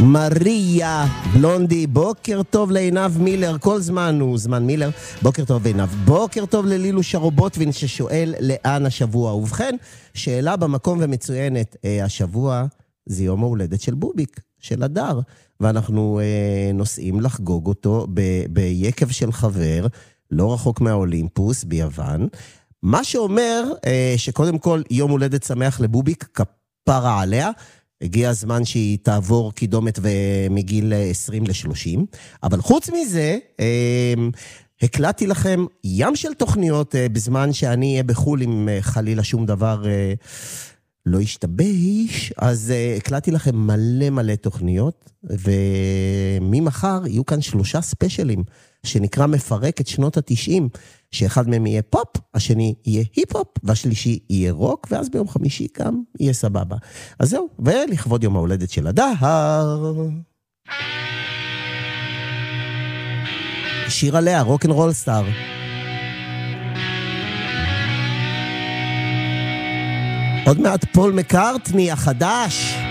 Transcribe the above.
מריה בלונדי. בוקר טוב לעינב מילר, כל זמן הוא זמן מילר. בוקר טוב עינב. בוקר טוב ללילו שרובוטבין ששואל לאן השבוע. ובכן, שאלה במקום ומצוינת. השבוע זה יום ההולדת של בוביק, של הדר, ואנחנו נוסעים לחגוג אותו ביקב של חבר, לא רחוק מהאולימפוס ביוון. מה שאומר שקודם כל יום הולדת שמח לבוביק, כפרה עליה. הגיע הזמן שהיא תעבור קידומת ומגיל 20 ל-30. אבל חוץ מזה, הקלטתי לכם ים של תוכניות בזמן שאני אהיה בחול עם חלילה שום דבר לא ישתבש. אז הקלטתי לכם מלא מלא תוכניות, וממחר יהיו כאן 3 ספיישלים, שנקרא מפרק את שנות ה-90, שאחד מהם יהיה פופ, השני יהיה היפ-הופ, והשלישי יהיה רוק, ואז ביום חמישי גם יהיה סבבה. אז זהו, ולכבוד יום ההולדת של הדר. שיר עליה, רוק אנד רול סטאר. עוד מעט פול מקארטני החדש.